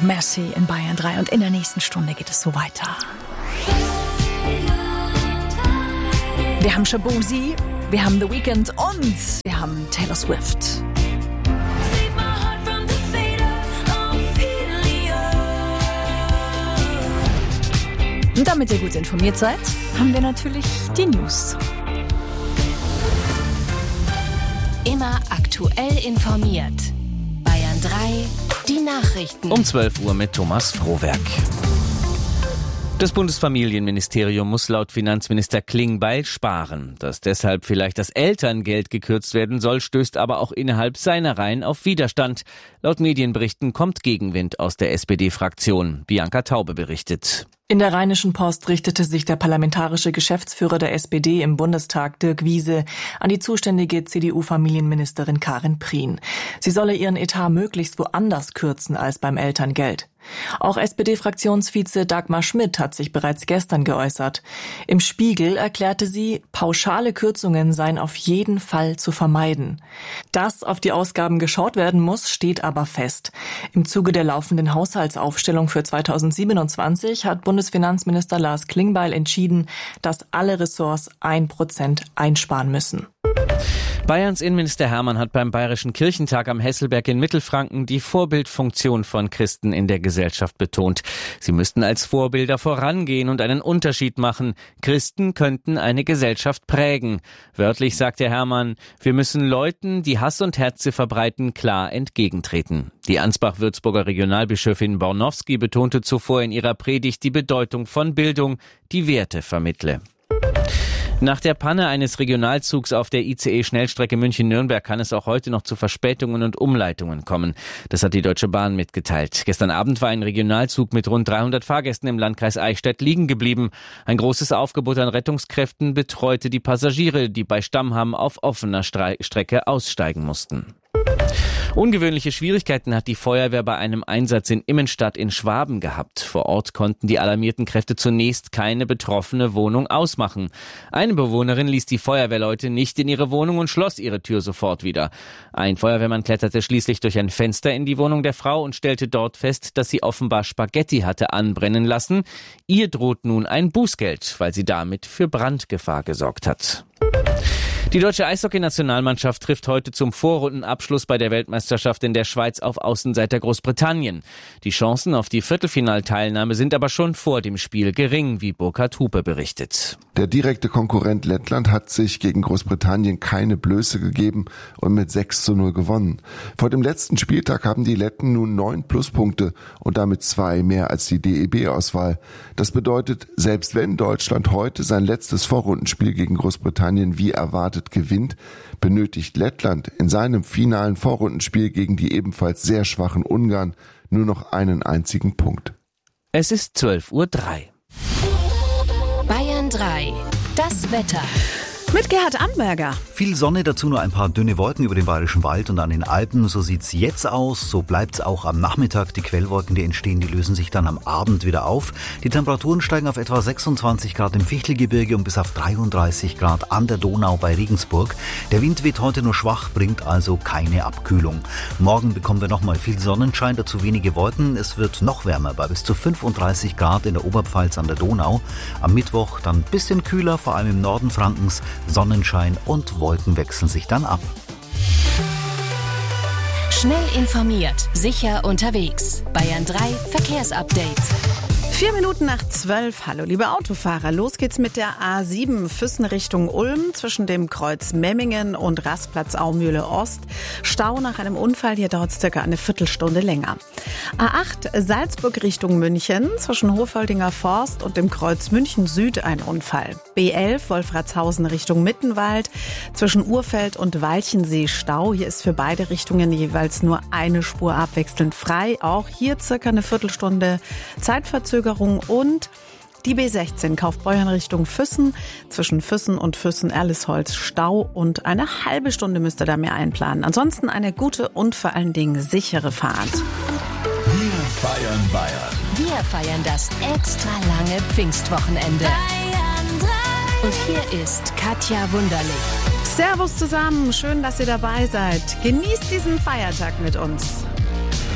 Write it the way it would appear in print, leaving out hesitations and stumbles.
Messi in Bayern 3 und in der nächsten Stunde geht es so weiter. Wir haben Shabuzi, wir haben The Weeknd und wir haben Taylor Swift. Und damit ihr gut informiert seid, haben wir natürlich die News. Immer aktuell informiert. Bayern 3, die Nachrichten. Um 12 Uhr mit Thomas Frohwerk. Das Bundesfamilienministerium muss laut Finanzminister Klingbeil sparen. Dass deshalb vielleicht das Elterngeld gekürzt werden soll, stößt aber auch innerhalb seiner Reihen auf Widerstand. Laut Medienberichten kommt Gegenwind aus der SPD-Fraktion. Bianca Taube berichtet. In der Rheinischen Post richtete sich der parlamentarische Geschäftsführer der SPD im Bundestag, Dirk Wiese, an die zuständige CDU-Familienministerin Karin Prien. Sie solle ihren Etat möglichst woanders kürzen als beim Elterngeld. Auch SPD-Fraktionsvize Dagmar Schmidt hat sich bereits gestern geäußert. Im Spiegel erklärte sie, pauschale Kürzungen seien auf jeden Fall zu vermeiden. Dass auf die Ausgaben geschaut werden muss, steht aber fest. Im Zuge der laufenden Haushaltsaufstellung für 2027 hat Bundesfinanzminister Lars Klingbeil entschieden, dass alle Ressorts 1% einsparen müssen. Bayerns Innenminister Hermann hat beim Bayerischen Kirchentag am Hesselberg in Mittelfranken die Vorbildfunktion von Christen in der Gesellschaft betont. Sie müssten als Vorbilder vorangehen und einen Unterschied machen. Christen könnten eine Gesellschaft prägen. Wörtlich sagte Hermann, wir müssen Leuten, die Hass und Hetze verbreiten, klar entgegentreten. Die Ansbach-Würzburger Regionalbischöfin Bornowski betonte zuvor in ihrer Predigt die Bedeutung von Bildung, die Werte vermittle. Nach der Panne eines Regionalzugs auf der ICE-Schnellstrecke München-Nürnberg kann es auch heute noch zu Verspätungen und Umleitungen kommen. Das hat die Deutsche Bahn mitgeteilt. Gestern Abend war ein Regionalzug mit rund 300 Fahrgästen im Landkreis Eichstätt liegen geblieben. Ein großes Aufgebot an Rettungskräften betreute die Passagiere, die bei Stammham auf offener Strecke aussteigen mussten. Ungewöhnliche Schwierigkeiten hat die Feuerwehr bei einem Einsatz in Immenstadt in Schwaben gehabt. Vor Ort konnten die alarmierten Kräfte zunächst keine betroffene Wohnung ausmachen. Eine Bewohnerin ließ die Feuerwehrleute nicht in ihre Wohnung und schloss ihre Tür sofort wieder. Ein Feuerwehrmann kletterte schließlich durch ein Fenster in die Wohnung der Frau und stellte dort fest, dass sie offenbar Spaghetti hatte anbrennen lassen. Ihr droht nun ein Bußgeld, weil sie damit für Brandgefahr gesorgt hat. Die deutsche Eishockey-Nationalmannschaft trifft heute zum Vorrundenabschluss bei der Weltmeisterschaft in der Schweiz auf Außenseiter Großbritannien. Die Chancen auf die Viertelfinalteilnahme sind aber schon vor dem Spiel gering, wie Burkhard Hupe berichtet. Der direkte Konkurrent Lettland hat sich gegen Großbritannien keine Blöße gegeben und mit 6:0 gewonnen. Vor dem letzten Spieltag haben die Letten nun 9 Pluspunkte und damit 2 mehr als die DEB-Auswahl. Das bedeutet, selbst wenn Deutschland heute sein letztes Vorrundenspiel gegen Großbritannien wie erwartet gewinnt, benötigt Lettland in seinem finalen Vorrundenspiel gegen die ebenfalls sehr schwachen Ungarn nur noch einen einzigen Punkt. Es ist 12:03 Uhr. Bayern 3, das Wetter. Mit Gerhard Amberger. Viel Sonne, dazu nur ein paar dünne Wolken über dem Bayerischen Wald und an den Alpen. So sieht's jetzt aus, so bleibt's auch am Nachmittag. Die Quellwolken, die entstehen, die lösen sich dann am Abend wieder auf. Die Temperaturen steigen auf etwa 26 Grad im Fichtelgebirge und bis auf 33 Grad an der Donau bei Regensburg. Der Wind weht heute nur schwach, bringt also keine Abkühlung. Morgen bekommen wir nochmal viel Sonnenschein, dazu wenige Wolken. Es wird noch wärmer bei bis zu 35 Grad in der Oberpfalz an der Donau. Am Mittwoch dann ein bisschen kühler, vor allem im Norden Frankens. Sonnenschein und Wolken wechseln sich dann ab. Schnell informiert, sicher unterwegs. Bayern 3 Verkehrsupdate. 4 Minuten nach 12. Hallo, liebe Autofahrer. Los geht's mit der A7 Füssen Richtung Ulm zwischen dem Kreuz Memmingen und Rastplatz Aumühle Ost. Stau nach einem Unfall. Hier dauert es circa eine Viertelstunde länger. A8 Salzburg Richtung München zwischen Hofoldinger Forst und dem Kreuz München Süd ein Unfall. B11 Wolfratshausen Richtung Mittenwald zwischen Urfeld und Walchensee Stau. Hier ist für beide Richtungen jeweils nur eine Spur abwechselnd frei. Auch hier circa eine Viertelstunde Zeitverzögerung. Und die B16 Kaufbeuern Richtung Füssen. Zwischen Füssen und Füssen-Erlisholz Stau und eine halbe Stunde müsst ihr da mehr einplanen. Ansonsten eine gute und vor allen Dingen sichere Fahrt. Wir feiern Bayern. Wir feiern das extra lange Pfingstwochenende. Bayern 3. Und hier ist Katja Wunderlich. Servus zusammen, schön, dass ihr dabei seid. Genießt diesen Feiertag mit uns.